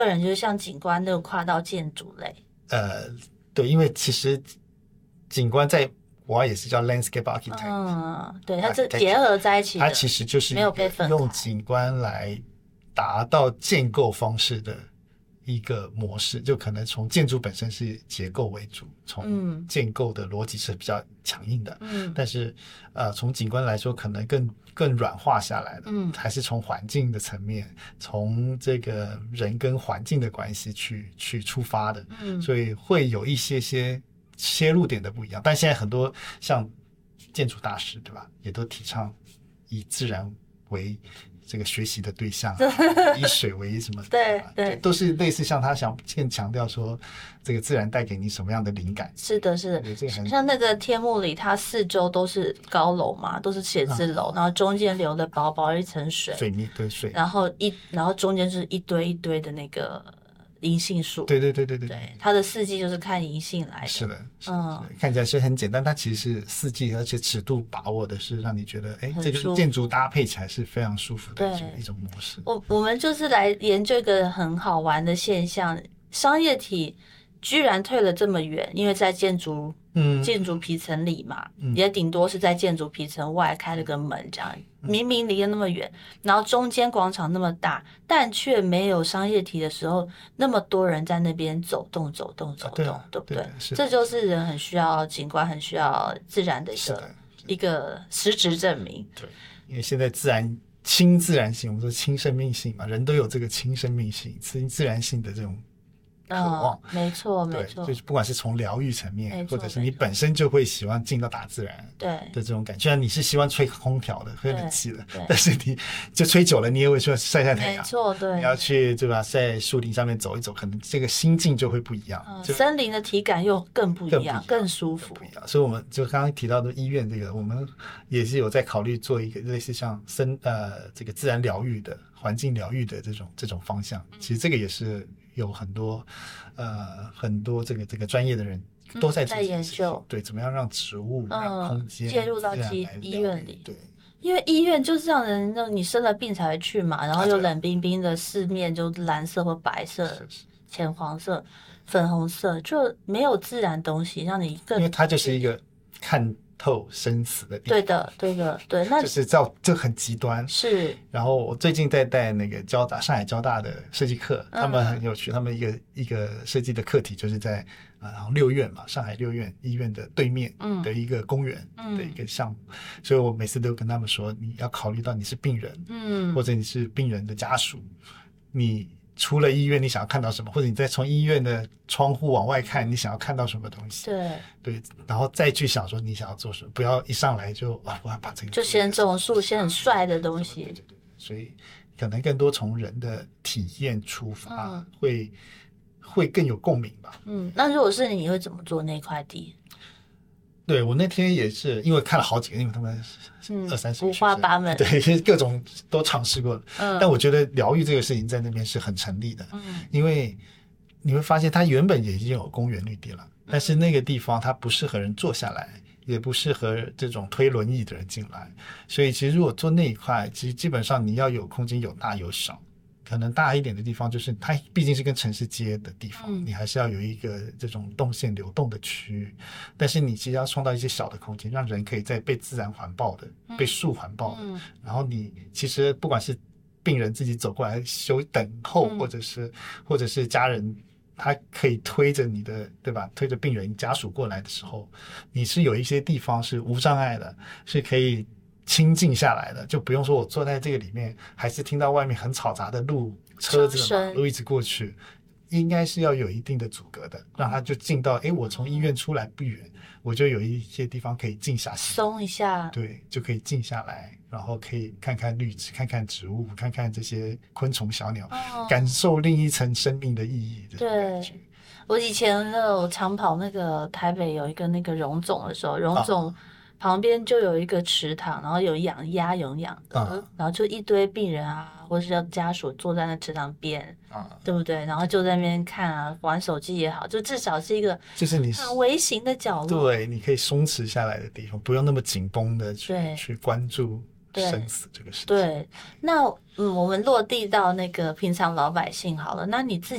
个人就是像景观都有跨到建筑类。 对，因为其实景观在国外也是叫 landscape architect， 对，它这结合在一起的， 它其实就是没有被分开， 用景观来达到建构方式的一个模式，就可能从建筑本身是结构为主，从建构的逻辑是比较强硬的，但是从景观来说可能更软化下来的，还是从环境的层面，从这个人跟环境的关系去出发的，所以会有一些切入点的不一样。但现在很多像建筑大师，对吧，也都提倡以自然为这个学习的对象，以水为什么对， 都是类似，像他想更强调说这个自然带给你什么样的灵感。 是的像那个天幕里，它四周都是高楼嘛，都是写字楼，然后中间留了薄薄一层水面对水， 然后中间是一堆一堆的那个银杏树。 对， 它的四季就是看银杏来的。 是的，看起来是很简单，它其实是四季，而且尺度把握的是让你觉得这个建筑搭配起来是非常舒服的一种模式。 我们就是来研究一个很好玩的现象，商业体居然退了这么远，因为在建筑皮层里嘛，也顶多是在建筑皮层外开了个门这样，明明离得那么远，然后中间广场那么大，但却没有商业体的时候那么多人在那边走动，对不对？这就是人很需要景观，很需要自然的一个实质证明。 对，因为现在亲自然性，我们说亲生命性嘛，人都有这个亲生命性、自然性的这种渴望。 没错， 就是不管是从疗愈层面，或者是你本身就会喜欢进到大自然的这种感觉。虽然你是希望吹空调的、吹冷气的，但是你就吹久了，你也会说晒太阳。 没错，对， 你要去对吧，在树林上面走一走，可能这个心境就会不一样。 森林的体感又更不一样，更舒服。 所以我们就刚刚提到的医院这个，我们也是有在考虑做一个类似像这个自然疗愈的、环境疗愈的这种方向。其实这个也是有很多这个专业的人都在研究， 对，怎么样让植物、让空间介入到医院里。 对， 因为医院就是让人你生了病才会去嘛，然后又冷冰冰的，四面就蓝色或白色、浅黄色、粉红色，就没有自然东西让你更。 因为它就是一个看透生死的地方。 对，那就是这很极端。是。然后我最近在带那个上海交大的设计课，他们很有趣，他们一个设计的课题就是在然后六院嘛，上海六院医院的对面的一个公园的一个项目，所以我每次都跟他们说，你要考虑到你是病人，或者你是病人的家属，你出了医院你想要看到什么，或者你再从医院的窗户往外看，你想要看到什么东西。对，然后再去想说你想要做什么，不要一上来就我要把这个就先种树，先很帅的东西。 对，所以可能更多从人的体验出发，会更有共鸣吧。 那如果是你会怎么做那块地？ 对，我那天也是因为看了好几个，因为他们20-30岁五花八门， 对，各种都尝试过了。但我觉得疗愈这个事情在那边是很成立的，因为你会发现它原本也已经有公园绿地了，但是那个地方它不适合人坐下来，也不适合这种推轮椅的人进来，所以其实如果做那一块，其实基本上你要有空间，有大有小。可能大一点的地方就是它毕竟是跟城市接的地方，你还是要有一个这种动线流动的区域，但是你其实要创造一些小的空间，让人可以在被自然环抱的、被树环抱的，然后你其实不管是病人自己走过来等候，或者是家人他可以推着你的，对吧，推着病人家属过来的时候，你是有一些地方是无障碍的，是可以清静下来的，就不用说我坐在这个里面还是听到外面很嘈杂的车子的马路一直过去，应该是要有一定的阻隔的，让他就进到我从医院出来不远，我就有一些地方可以静下心， 松一下， 对，就可以静下来，然后可以看看绿植，看看植物，看看这些昆虫小鸟，感受另一层生命的意义的感觉。 我以前我常跑那个台北有一个那个荣总的时候，荣总旁边就有一个池塘，然后有养鸭有养的，然后就一堆病人啊，或是家属坐在那池塘边，对不对？然后就在那边看啊，玩手机也好，就至少是一个就是你很微型的角落， 对，你可以松弛下来的地方，不用那么紧绷的去关注生死这个事情。 对，那我们落地到那个平常老百姓好了，那你自己